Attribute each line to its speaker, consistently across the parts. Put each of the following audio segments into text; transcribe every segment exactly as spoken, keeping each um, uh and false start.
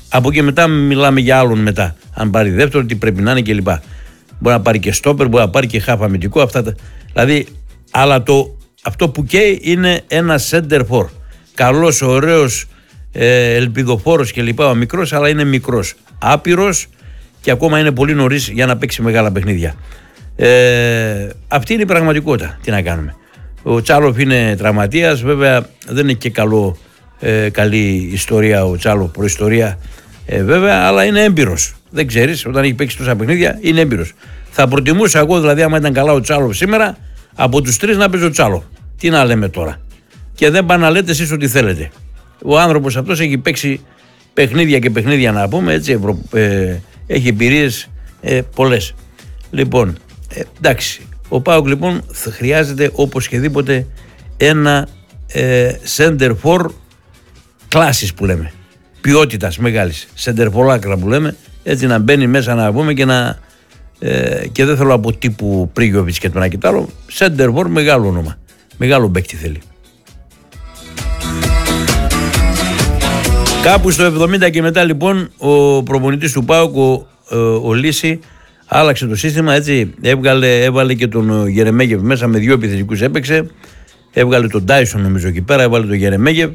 Speaker 1: Από εκεί μετά μιλάμε για άλλον μετά. Αν πάρει δεύτερο, τι πρέπει να είναι κλπ. Μπορεί να πάρει και στόπερ, μπορεί να πάρει και χαφ αμυντικό. Αυτά τα... Δηλαδή, αλλά το, αυτό που καίει είναι ένα center for. Καλός, ωραίος, ε, ελπιδοφόρος κλπ. Ο μικρός, αλλά είναι μικρός. Άπειρος και ακόμα είναι πολύ νωρίς για να παίξει μεγάλα παιχνίδια. Ε, αυτή είναι η πραγματικότητα. Τι να κάνουμε. Ο Τσάλοφ είναι τραυματίας, βέβαια δεν είναι και καλό, ε, καλή ιστορία ο Τσάλοφ, προϊστορία ε, βέβαια, αλλά είναι έμπειρος. Δεν ξέρεις, όταν έχει παίξει τόσα παιχνίδια είναι έμπειρος. Θα προτιμούσα εγώ δηλαδή, άμα ήταν καλά ο Τσάλοφ σήμερα, από τους τρεις να παίζει ο Τσάλοφ. Τι να λέμε τώρα. Και δεν πάνε να λέτε εσείς ό,τι θέλετε. Ο άνθρωπος αυτός έχει παίξει παιχνίδια και παιχνίδια να πούμε, έτσι, ευρω... ε, έχει εμπειρίες ε, πολλές. Λοιπόν, ε, εντάξει. Ο ΠΑΟΚ λοιπόν χρειάζεται οπωσδήποτε ένα ε, center for κλάσης που λέμε, ποιότητας μεγάλης, center for άκρα που λέμε, έτσι να μπαίνει μέσα να πούμε και να ε, και δεν θέλω από τύπου Πρίγιοβιτς και τον Ακητάλο, center for μεγάλο όνομα, μεγάλο παίκτη θέλει. Κάπου στο εβδομήντα και μετά λοιπόν ο προπονητής του ΠΑΟΚ, ο, ο, ο Λύση, άλλαξε το σύστημα, έτσι, έβγαλε, έβαλε και τον Γερεμέγεφ μέσα, με δύο επιθετικούς έπαιξε, έβγαλε τον Τάισον νομίζω εκεί πέρα, έβαλε τον Γερεμέγεφ,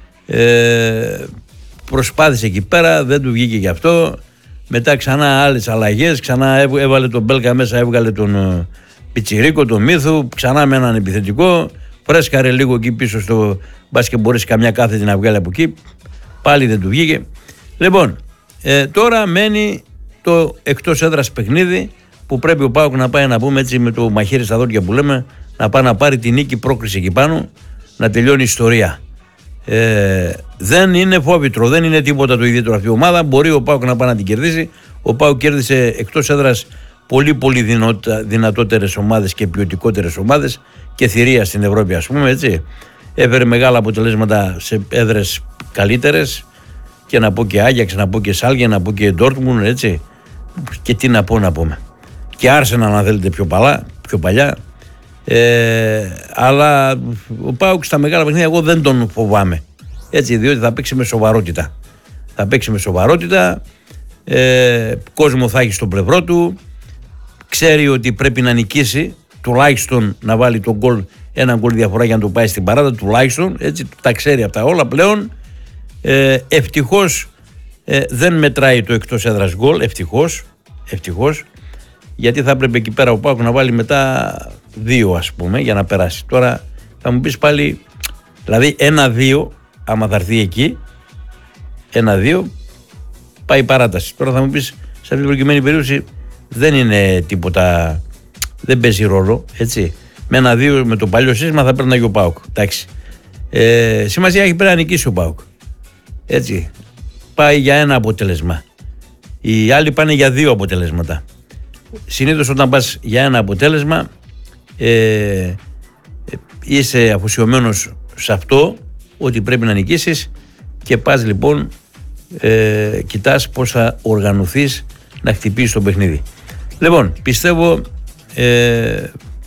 Speaker 1: ε, προσπάθησε εκεί πέρα, δεν του βγήκε γι' αυτό, μετά ξανά άλλες αλλαγές, ξανά έβαλε τον Μπέλκα μέσα, έβγαλε τον Πιτσιρίκο, τον Μύθου, ξανά με έναν επιθετικό, φρέσκαρε λίγο εκεί πίσω στο μπάσκετ, μπορείς καμιά κάθετη να βγάλει από εκεί, πάλι δεν του βγήκε. Λοιπόν, ε, τώρα μένει το εκτός έδρας παιχνίδι που πρέπει ο ΠΑΟΚ να πάει να πούμε έτσι με το μαχαίρι στα δόντια που λέμε, να πάει να πάρει την νίκη, πρόκριση εκεί πάνω, να τελειώνει η ιστορία. Ε, δεν είναι φόβητρο, δεν είναι τίποτα το ιδιαίτερο αυτή η ομάδα. Μπορεί ο ΠΑΟΚ να πάει να την κερδίσει. Ο ΠΑΟΚ κέρδισε εκτός έδρας πολύ πολύ δυνατότερες ομάδες και ποιοτικότερες ομάδες και θηρία στην Ευρώπη, ας πούμε, έτσι. Έφερε μεγάλα αποτελέσματα σε έδρες καλύτερες. Και να πω και Άγιαξ, να πω και Σάλγε, να πω και Ντόρτμουντ, έτσι. Και τι να πω να πούμε. Και Άρσεναλ αν θέλετε πιο, παλά, πιο παλιά. Ε, αλλά ο ΠΑΟΚ στα μεγάλα παιχνίδια εγώ δεν τον φοβάμαι. Έτσι, διότι θα παίξει με σοβαρότητα. Θα παίξει με σοβαρότητα. Ε, κόσμο θα έχει στο πλευρό του. Ξέρει ότι πρέπει να νικήσει. Τουλάχιστον να βάλει τον γκολ, ένα γκολ διαφορά για να το πάει στην παράδα. Τουλάχιστον. Έτσι, τα ξέρει αυτά όλα πλέον. Ε, ευτυχώς ε, δεν μετράει το εκτός έδρας γκολ, ευτυχώς, ευτυχώς, γιατί θα έπρεπε εκεί πέρα ο ΠΑΟΚ να βάλει μετά δύο ας πούμε για να περάσει. Τώρα θα μου πεις πάλι, δηλαδή ένα-δύο άμα θα έρθει εκεί, ένα-δύο πάει παράταση. Τώρα θα μου πεις, σε αυτή την προκειμένη περίπτωση δεν είναι τίποτα, δεν παίζει ρόλο, έτσι. Με ένα-δύο με το παλιό σύστημα θα παίρνει ο ΠΑΟΚ, εντάξει. Ε, σημασία έχει πέρα να νικήσει ο ΠΑΟΚ. Έτσι, πάει για ένα αποτέλεσμα. Οι άλλοι πάνε για δύο αποτελέσματα. Συνήθως όταν πας για ένα αποτέλεσμα ε, είσαι αφοσιωμένος σε αυτό, ότι πρέπει να νικήσεις και πας λοιπόν ε, κοιτάς πώς θα οργανωθείς να χτυπήσεις το παιχνίδι. Λοιπόν, πιστεύω ε,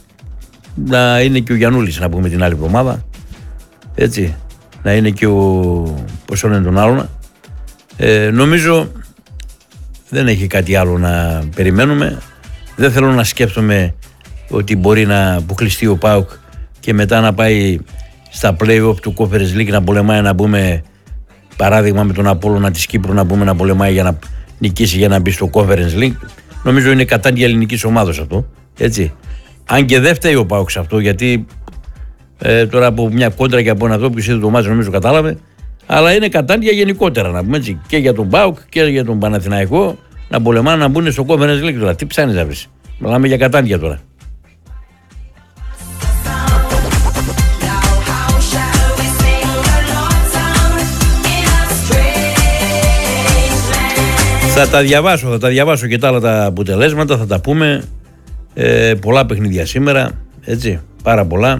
Speaker 1: να είναι και ο Γιαννούλης να πούμε την άλλη εβδομάδα, έτσι, να είναι και ο πώς είναι τον άλλον. Ε, νομίζω δεν έχει κάτι άλλο να περιμένουμε. Δεν θέλω να σκέφτομαι ότι μπορεί να αποκλειστεί ο ΠΑΟΚ και μετά να πάει στα play-off του Conference League να πολεμάει, να πούμε παράδειγμα με τον Απόλλωνα της Κύπρου, να πούμε να πολεμάει για να νικήσει για να μπει στο Conference League. Νομίζω είναι κατάντια ελληνικής ομάδος αυτό, έτσι. Αν και δεν φταίει ο ΠΑΟΚ σε αυτό, γιατί ε, τώρα από μια κόντρα και από ένα αυτό που είδε το μάτσο νομίζω κατάλαβε, αλλά είναι κατάντια γενικότερα να πούμε έτσι, και για τον ΠΑΟΚ και για τον Παναθηναϊκό να πολεμάνε να μπουν στο Conference League τώρα. Τι ψάχνεις να βρεις? Μιλάμε για κατάντια τώρα. Θα τα διαβάσω, θα τα διαβάσω και τα άλλα τα αποτελέσματα, θα τα πούμε. Ε, πολλά παιχνίδια σήμερα, έτσι, πάρα πολλά.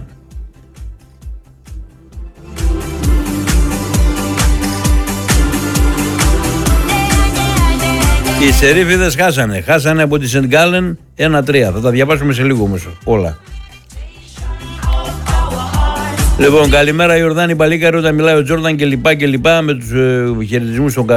Speaker 1: Οι Σερίφιδες χάσανε, χάσανε από τη Σεντ Γκάλεν ένα τρία. Θα τα διαβάσουμε σε λίγο όμως όλα. Λοιπόν, καλημέρα Ιορδάνη Παλίκαρη, όταν μιλάει ο Τζόρνταν και λοιπά και λοιπά με τους ε, χαιρετισμούς στον